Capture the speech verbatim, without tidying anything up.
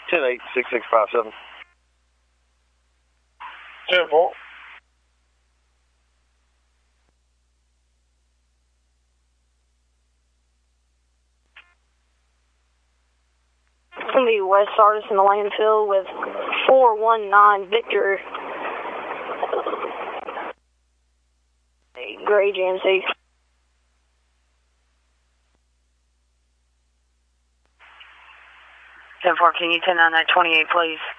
ten eight, six six five seven. ten four. It's going to be West Sardis in the landfill with four one nine Victor. Gray G M C. ten four, can you ten nine nine twenty-eight, please?